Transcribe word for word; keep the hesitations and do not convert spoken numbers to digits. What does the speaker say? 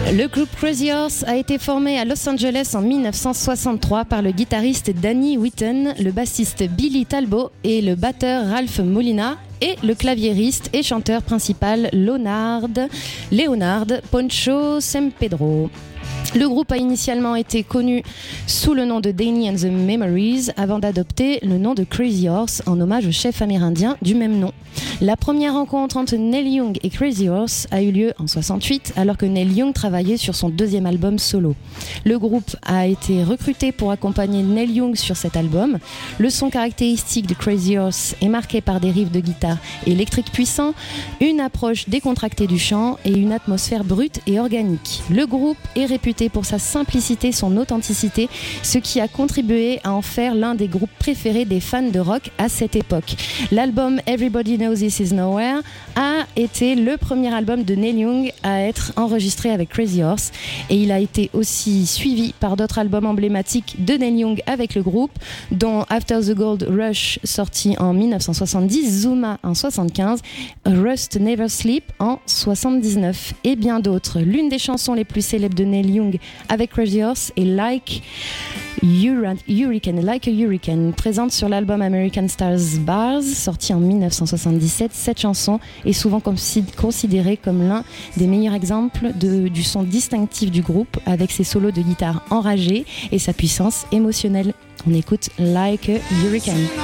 Le groupe Crazy Horse a été formé à Los Angeles en dix-neuf cent soixante-trois par le guitariste Danny Whitten, le bassiste Billy Talbot et le batteur Ralph Molina, et le claviériste et chanteur principal Leonard, Leonard Poncho Sempedro. Le groupe a initialement été connu sous le nom de Danny and the Memories avant d'adopter le nom de Crazy Horse en hommage au chef amérindien du même nom. La première rencontre entre Neil Young et Crazy Horse a eu lieu en soixante-huit alors que Neil Young travaillait sur son deuxième album solo. Le groupe a été recruté pour accompagner Neil Young sur cet album. Le son caractéristique de Crazy Horse est marqué par des riffs de guitare électriques puissants, une approche décontractée du chant et une atmosphère brute et organique. Le groupe est réputé pour sa simplicité et son authenticité, ce qui a contribué à en faire l'un des groupes préférés des fans de rock à cette époque. L'album Everybody Knows This Is Nowhere a été le premier album de Neil Young à être enregistré avec Crazy Horse et il a été aussi suivi par d'autres albums emblématiques de Neil Young avec le groupe, dont After the Gold Rush sorti en dix-neuf cent soixante-dix, Zuma en soixante-quinze, Rust Never Sleep en soixante-dix-neuf et bien d'autres. L'une des chansons les plus célèbres de Neil Young avec Crazy Horse est Like Hurricane, Like a Hurricane, présente sur l'album American Stars Bars, sorti en dix-neuf cent soixante-dix-sept. Cette chanson est souvent considérée comme l'un des meilleurs exemples de, du son distinctif du groupe, avec ses solos de guitare enragés et sa puissance émotionnelle. On écoute Like a Hurricane.